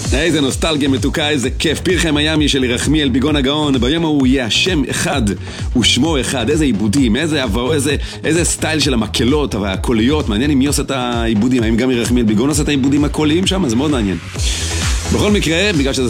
איזה נוסטלגיה מתוקה, איזה כיף. פרחי מיאמי של ירחמיאל ביגון הגאון. ביום ההוא יהיה השם אחד ושמו אחד. איזה עיבודים, איזה סטייל של המקלות והקוליות. מעניין אם מי עושה את העיבודים, האם גם ירחמיאל ביגון עושה את העיבודים הקוליים שם? זה מאוד מעניין. בכל מקרה, בגלל שזה